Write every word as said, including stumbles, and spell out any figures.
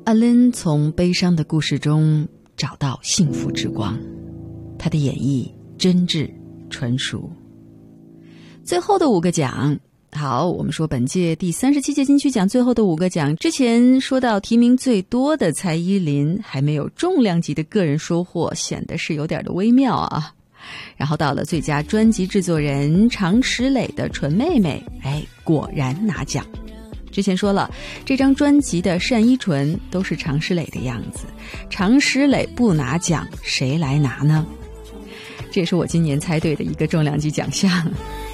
阿伦从悲伤的故事中找到幸福之光，他的演绎真挚纯熟。最后的五个奖，好，我们说本届第三十七届金曲奖最后的五个奖，之前说到提名最多的蔡依林还没有重量级的个人收获，显得是有点的微妙啊。然后到了最佳专辑制作人常石磊的《纯妹妹》，哎，果然拿奖。之前说了，这张专辑的单依纯都是常石磊的样子，常石磊不拿奖，谁来拿呢？这也是我今年猜对的一个重量级奖项。